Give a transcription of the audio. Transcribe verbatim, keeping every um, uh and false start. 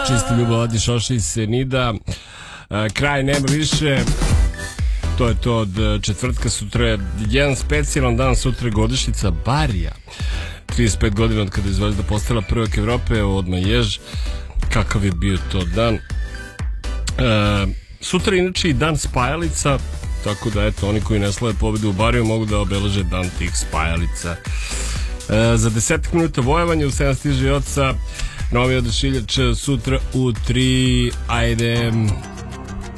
čisti ljubav Adi Šoša iz Senida. Kraj nema više. To je to od četvrtka. Sutra je jedan specijalan dan, sutra je godišnjica Barija, trideset pet godina od kada je Zvezda postala prvak Evrope. Odmah jež kakav je bio to dan. E, sutra je inače i dan spajalica, tako da eto, oni koji ne slave pobedu u Bariju mogu da obeleže dan tih spajalica. E, za desetak minuta vojevanje, u sedam stiže oca Novi Odašiljač, sutra u tri. Ajde.